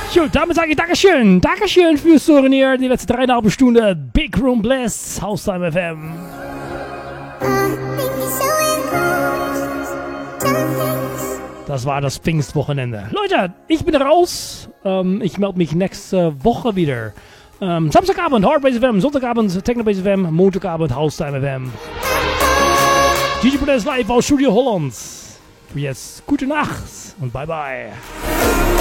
Gut, damit sage ich Dankeschön. Dankeschön fürs Zuhören hier. Die letzte 3,5 Stunden Big Room Blast, Haustime FM. Das war das Pfingstwochenende. Leute, ich bin raus. Ich melde mich nächste Woche wieder. Samstagabend Hardbase FM, Sonntagabend Technobase FM, Montagabend Haustime FM. DJ Press live aus Studio Holland. Jetzt gute Nacht und bye bye.